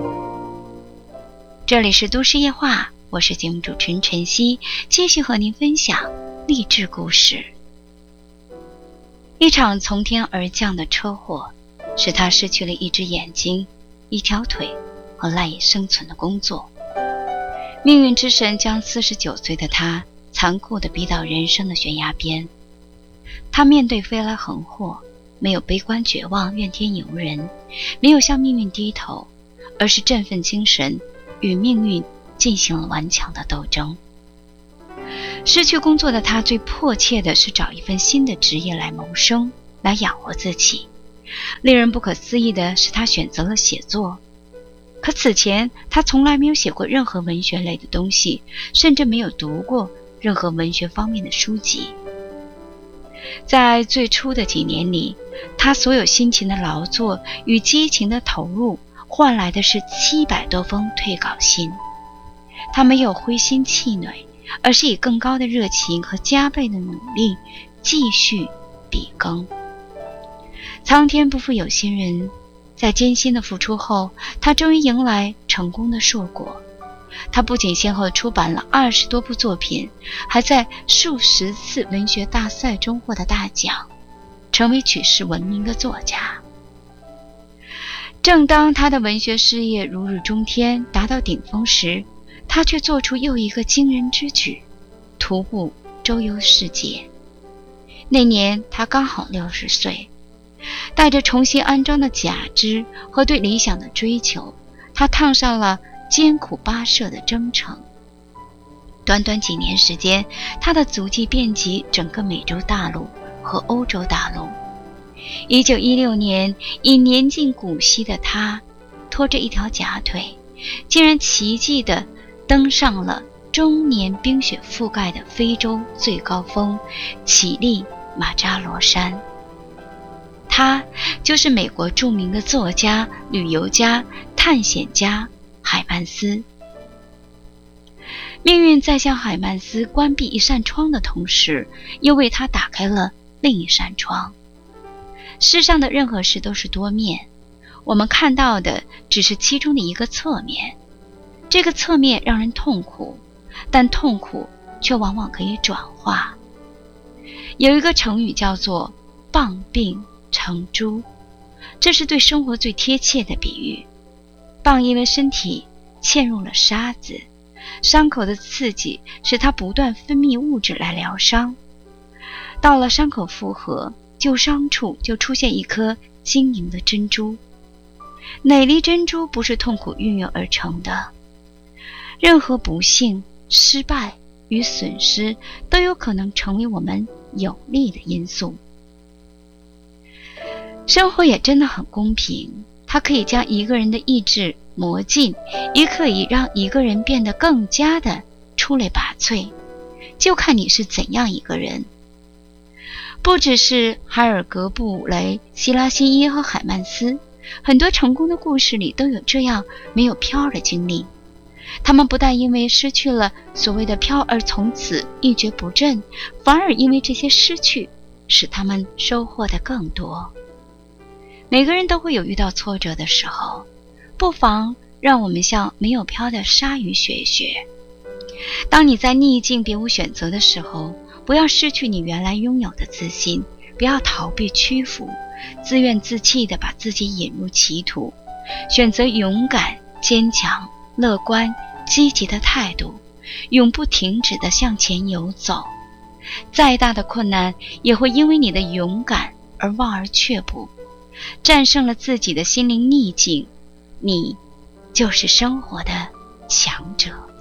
这里是都市夜话，我是节目主持人晨曦，继续和您分享励志故事。一场从天而降的车祸，使他失去了一只眼睛、一条腿和赖以生存的工作。命运之神将49岁的他残酷地逼到人生的悬崖边。他面对飞来横祸，没有悲观绝望、怨天尤人，没有向命运低头，而是振奋精神，与命运进行了顽强的斗争。失去工作的他最迫切的是找一份新的职业来谋生，来养活自己。令人不可思议的是，他选择了写作。可此前他从来没有写过任何文学类的东西，甚至没有读过任何文学方面的书籍。在最初的几年里，他所有辛勤的劳作与激情的投入，换来的是700多封退稿信。他没有灰心气馁，而是以更高的热情和加倍的努力继续笔耕。苍天不负有心人，在艰辛的付出后，他终于迎来成功的硕果。他不仅先后出版了20多部作品，还在数十次文学大赛中获得大奖，成为举世闻名的作家。正当他的文学事业如日中天，达到顶峰时，他却做出又一个惊人之举，徒步周游世界。那年他刚好60岁，带着重新安装的假肢和对理想的追求，他踏上了艰苦跋涉的征程。短短几年时间，他的足迹遍及整个美洲大陆和欧洲大陆。1916年，已年近古稀的他，拖着一条假腿，竟然奇迹地登上了终年冰雪覆盖的非洲最高峰乞力马扎罗山。他就是美国著名的作家、旅游家、探险家海曼斯。命运在向海曼斯关闭一扇窗的同时，又为他打开了另一扇窗。世上的任何事都是多面，我们看到的只是其中的一个侧面。这个侧面让人痛苦，但痛苦却往往可以转化。有一个成语叫做棒病成珠，这是对生活最贴切的比喻。棒因为身体嵌入了沙子，伤口的刺激使它不断分泌物质来疗伤。到了伤口复合，旧伤处就出现一颗晶莹的珍珠。哪粒珍珠不是痛苦孕育而成的？任何不幸、失败与损失都有可能成为我们有利的因素。生活也真的很公平，它可以将一个人的意志磨尽，也可以让一个人变得更加的出类拔萃，就看你是怎样一个人。不只是海尔格布雷、希拉辛耶和海曼斯，很多成功的故事里都有这样没有飘的经历。他们不但因为失去了所谓的飘而从此一蹶不振，反而因为这些失去使他们收获的更多。每个人都会有遇到挫折的时候，不妨让我们向没有飘的鲨鱼学一学。当你在逆境别无选择的时候，不要失去你原来拥有的自信，不要逃避屈服，自怨自弃地把自己引入歧途，选择勇敢、坚强、乐观、积极的态度，永不停止地向前游走。再大的困难也会因为你的勇敢而望而却步。战胜了自己的心灵逆境，你就是生活的强者。